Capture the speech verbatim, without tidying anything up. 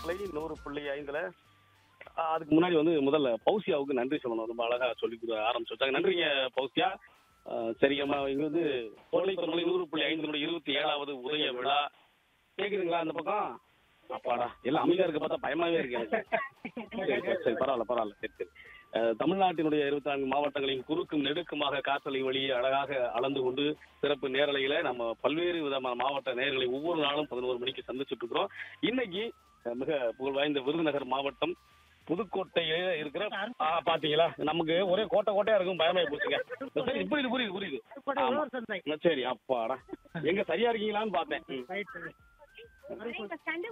பண்பலை நூறு புள்ளி ஐந்துல அதுக்கு முன்னாடி வந்து முதல்ல பௌசியாவுக்கு நன்றி சொல்லணும். ரொம்ப அழகா சொல்லி கொடு ஆரம்பிச்சு வச்சாங்க. நன்றிங்க பௌசியா. சரிங்கம்மா, இங்க வந்து கோடை பண்பலை நூறு புள்ளி ஐந்து இருபத்தி ஏழாவது உதய விழா கேக்குதுங்களா? அந்த பக்கம் அப்பாடா எல்லாம் அமைதியா இருக்க பார்த்தா பயமாவே இருக்கு எனக்கு. சரி சரி சரி பரவாயில்ல பரவாயில்ல சரி சரி. தமிழ்நாட்டினுடைய இருபத்தி நான்கு மாவட்டங்களின் குறுக்கும் நெடுக்குமாக காற்றலை வழியே அழகாக அளந்து கொண்டு சிறப்பு நேரலையில நம்ம பல்வேறு விதமான மாவட்ட நேர்களை ஒவ்வொரு நாளும் பதினோரு மணிக்கு சந்திச்சுட்டு இருக்கிறோம். இன்னைக்கு மிக புகழ் வாய்ந்த விருதுநகர் மாவட்டம் புதுக்கோட்டையில இருக்கிற பாத்தீங்களா, நமக்கு ஒரே கோட்டை கோட்டையா இருக்கும், பயமாயி போச்சுங்க. சரி புரியுது புரியுது புரியுது. சரி அப்பாடா எங்க சரியா இருக்கீங்களான்னு பார்த்தேன்.